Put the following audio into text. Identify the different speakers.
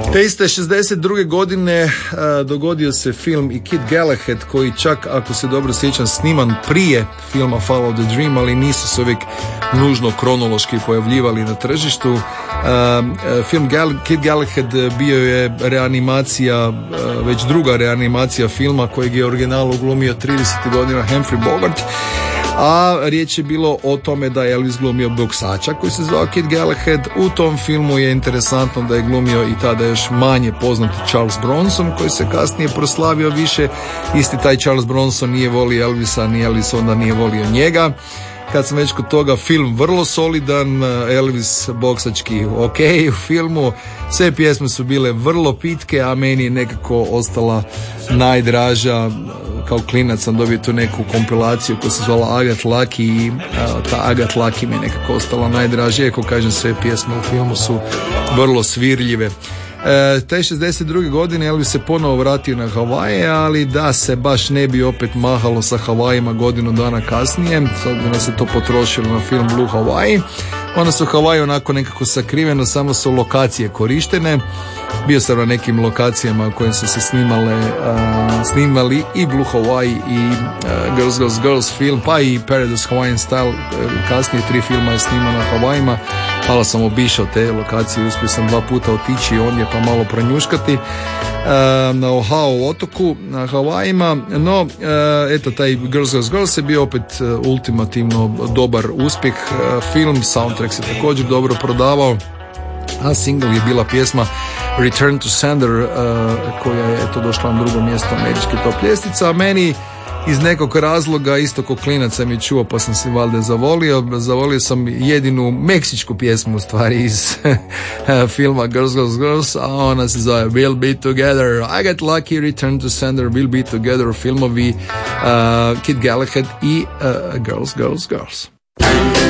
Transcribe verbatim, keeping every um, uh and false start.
Speaker 1: Te iste šezdeset druge godine a, dogodio se film i Kid Galahad, koji čak, ako se dobro sjećam, sniman prije filma Follow the Dream, ali nisu se uvijek nužno kronološki pojavljivali na tržištu. A, a, film Gal- Kid Galahad bio je reanimacija, a, već druga reanimacija filma kojeg je original glumio tridesetih godina Humphrey Bogart. A riječ je bilo o tome da je Elvis glumio boksača koji se zvao Kid Galahad. U tom filmu je interesantno da je glumio i tada još manje poznati Charles Bronson, koji se kasnije proslavio više. Isti taj Charles Bronson nije volio Elvisa, ni Elvis onda nije volio njega. Kad sam već kod toga, film vrlo solidan, Elvis boksački ok u filmu, sve pjesme su bile vrlo pitke, a meni je nekako ostala najdraža. Kao klinac sam dobio tu neku kompilaciju koja se zvala Agat Lucky i a, ta Agat Lucky mi je nekako ostala najdraža, iako kažem sve pjesme u filmu su vrlo svirljive. E, te šezdeset druge godine Elvis se ponovo vratio na Havaje, ali da se baš ne bi opet mahalo sa Havajima godinu dana kasnije, s obzirom da se to potrošilo na film Blue Hawaii. Onda su Havaji onako nekako sakriveno, samo su lokacije korištene. Bio sam na nekim lokacijama u kojim su se snimale, uh, snimali i Blue Hawaii i uh, Girls, Girls, Girls film, pa i Paradise Hawaiian Style. Kasnije tri filma je snimano na Havajima. Malo sam obišao te lokacije, uspio sam dva puta otići ondje pa malo pronjuškati uh, na Oahu otoku na Havajima. No, uh, eto, taj Girls, Girls, Girls je bio opet uh, ultimativno dobar uspjeh. Uh, film, soundtrack se također dobro prodavao, a single je bila pjesma Return to Sender, uh, koja je eto došla na drugo mjesto američke top ljestvice, a meni iz nekog razloga, isto ko klinac sam je čuo pa sam se valjda zavolio, zavolio sam jedinu meksičku pjesmu u stvari iz filma Girls, Girls, Girls, a ona se zove We'll Be Together, I Got Lucky, Return to Sender, We'll Be Together, filmovi uh, Kid Galahad i uh, Girls, Girls, Girls.